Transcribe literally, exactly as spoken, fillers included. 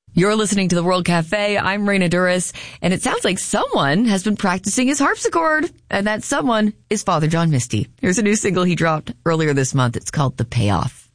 You're listening to the World Cafe. I'm Raina Duras, and it sounds like someone has been practicing his harpsichord, and that someone is Father John Misty. Here's a new single he dropped earlier this month. It's called The Payoff.